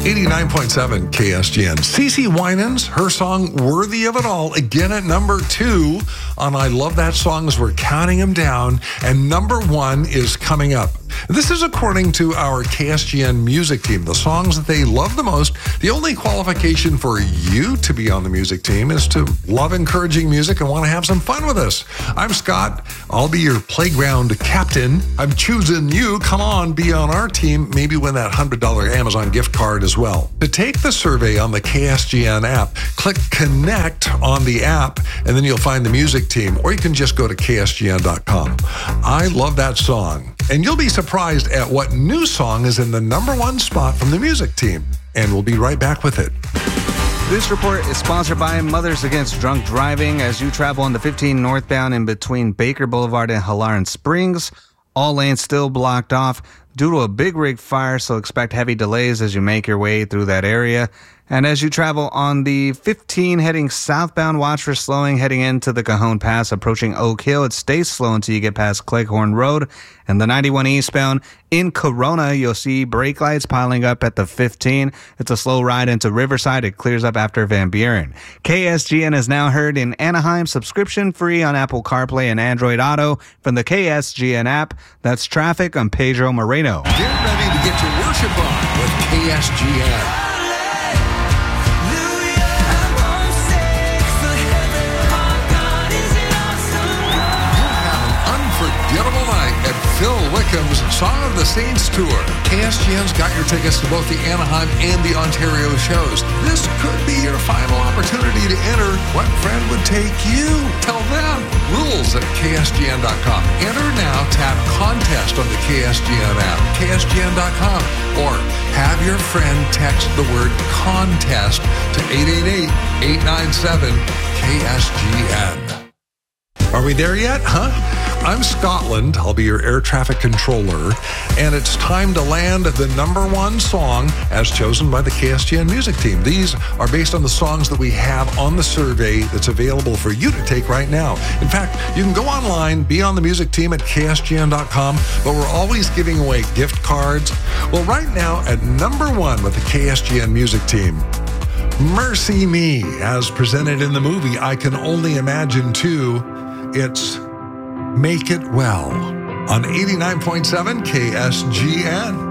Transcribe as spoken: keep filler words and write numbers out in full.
eighty-nine point seven K S G N. CeCe Winans, her song Worthy of It All, again at number two on I Love That Song as we're counting them down. And number one is coming up. This is according to our K S G N music team. The songs that they love the most. The only qualification for you to be on the music team is to love encouraging music and want to have some fun with us. I'm Scott. I'll be your playground captain. I'm choosing you. Come on, be on our team. Maybe win that one hundred dollars Amazon gift card as well. To take the survey on the K S G N app, click Connect on the app, and then you'll find the music team, or you can just go to K S G N dot com. I love that song. And you'll be surprised at what new song is in the number one spot from the music team. And we'll be right back with it. This report is sponsored by Mothers Against Drunk Driving. As you travel on the fifteen northbound in between Baker Boulevard and Halaren Springs, all lanes still blocked off due to a big rig fire, so expect heavy delays as you make your way through that area. And as you travel on the fifteen heading southbound, watch for slowing heading into the Cajon Pass. Approaching Oak Hill, it stays slow until you get past Cleghorn Road. And the ninety-one eastbound in Corona, you'll see brake lights piling up at the fifteen. It's a slow ride into Riverside. It clears up after Van Buren. K S G N is now heard in Anaheim, subscription free on Apple CarPlay and Android Auto from the K S G N app. That's Traffic. I'm Pedro Moreno. Get ready to get your worship on with K S G N. Phil Wickham's Song of the Saints Tour. K S G N's got your tickets to both the Anaheim and the Ontario shows. This could be your final opportunity to enter. What friend would take you? Tell them. Rules at K S G N dot com. Enter now. Tap Contest on the K S G N app. K S G N dot com. Or have your friend text the word contest to eight eight eight, eight nine seven, K S G N. Are we there yet, huh? I'm Scotland. I'll be your air traffic controller. And it's time to land the number one song as chosen by the K S G N music team. These are based on the songs that we have on the survey that's available for you to take right now. In fact, you can go online, be on the music team at K S G N dot com, but we're always giving away gift cards. Well, right now at number one with the K S G N music team, Mercy Me, as presented in the movie I Can Only Imagine two. It's Make It Well on eighty-nine point seven K S G N.